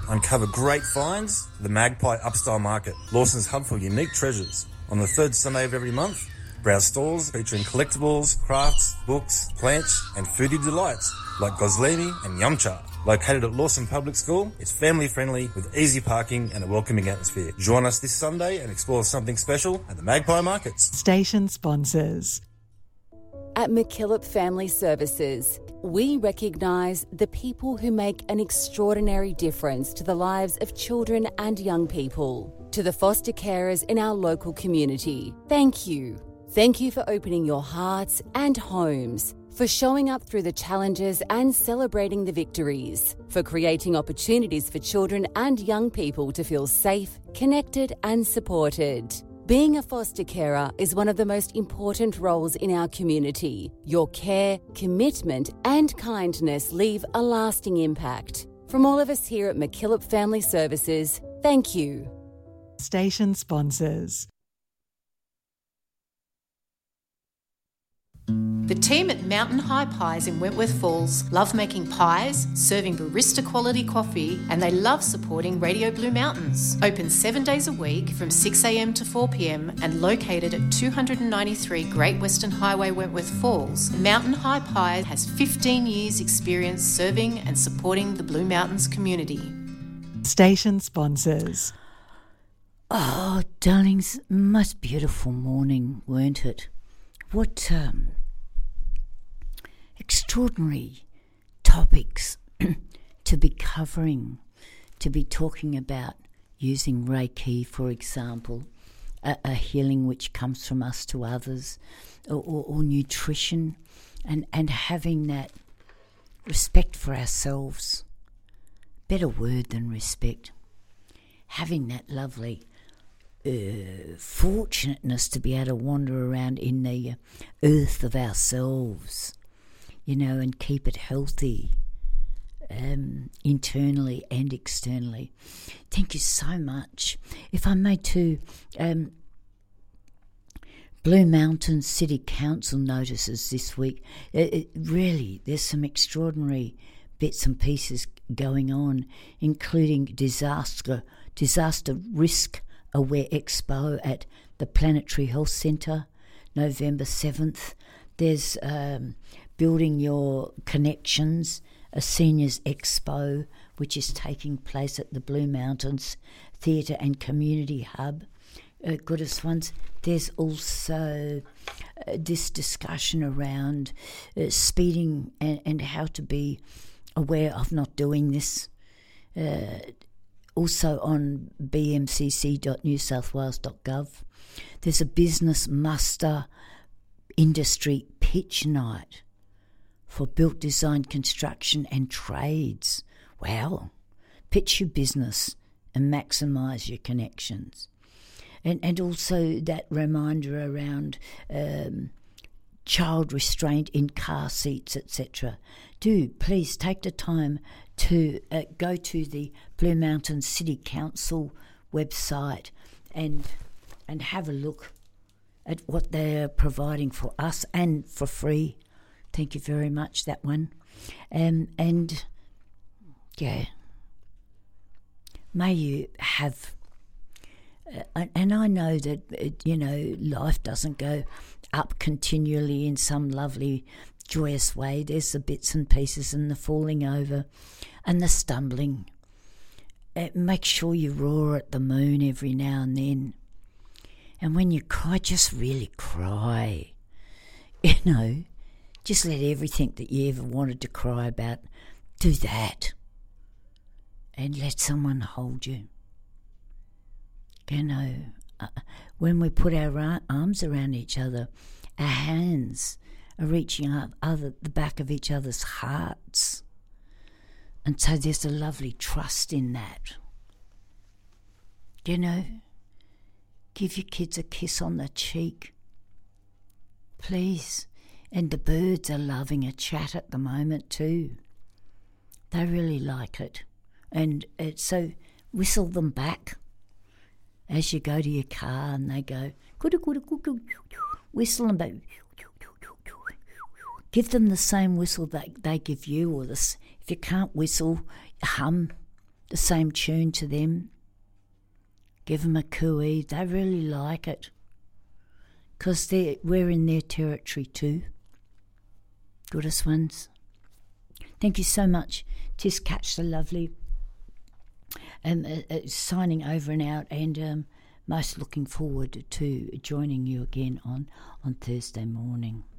Uncover great finds at the Magpie Upstyle Market, Lawson's hub for unique treasures. On the third Sunday of every month, browse stalls featuring collectibles, crafts, books, plants and foodie delights like gozlemi and yumcha. Located at Lawson Public School, it's family-friendly with easy parking and a welcoming atmosphere. Join us this Sunday and explore something special at the Magpie Markets. Station sponsors. At MacKillop Family Services, we recognise the people who make an extraordinary difference to the lives of children and young people. To the foster carers in our local community, thank you. Thank you for opening your hearts and homes, for showing up through the challenges and celebrating the victories, for creating opportunities for children and young people to feel safe, connected and supported. Being a foster carer is one of the most important roles in our community. Your care, commitment and kindness leave a lasting impact. From all of us here at MacKillop Family Services, thank you. Station sponsors. The team at Mountain High Pies in Wentworth Falls love making pies, serving barista quality coffee, and they love supporting Radio Blue Mountains. Open 7 days a week from 6 a.m. to 4 p.m. and located at 293 Great Western Highway, Wentworth Falls, Mountain High Pies has 15 years experience serving and supporting the Blue Mountains community. Station sponsors. Oh, darlings, most beautiful morning, weren't it? What extraordinary topics to be covering, to be talking about, using Reiki, for example, a healing which comes from us to others, or nutrition, and having that respect for ourselves. Better word than respect. Having that lovely fortunateness to be able to wander around in the earth of ourselves, you know, and keep it healthy, internally and externally. Thank you so much. If I may too, Blue Mountains City Council notices this week. Really, there's some extraordinary bits and pieces going on, including disaster risk Aware Expo at the Planetary Health Centre, November 7th. There's Building Your Connections, a Seniors Expo, which is taking place at the Blue Mountains Theatre and Community Hub. Goodest ones. There's also this discussion around speeding and how to be aware of not doing this. Also on bmcc.newsouthwales.gov. There's a business muster industry pitch night for built design, construction and trades. Wow. Pitch your business and maximise your connections. And also that reminder around child restraint in car seats, etc. Do please take the time to go to the Blue Mountains City Council website and have a look at what they're providing for us and for free. Thank you very much, that one. And yeah, may you have... and I know that, you know, life doesn't go up continually in some lovely, joyous way. There's the bits and pieces and the falling over and the stumbling. Make sure you roar at the moon every now and then. And when you cry, just really cry. You know, just let everything that you ever wanted to cry about, do that. And let someone hold you. You know, when we put our arms around each other, our hands are reaching up the back of each other's hearts. And so there's a lovely trust in that. You know, give your kids a kiss on the cheek, please. And the birds are loving a chat at the moment too. They really like it. And so whistle them back as you go to your car and they go, whistle them back. Give them the same whistle that they give you, or this. If you can't whistle, hum the same tune to them. Give them a cooey. They really like it because we're in their territory too. Goodest ones. Thank you so much. Tis Catch the Lovely. Signing over and out, and most looking forward to joining you again on Thursday morning.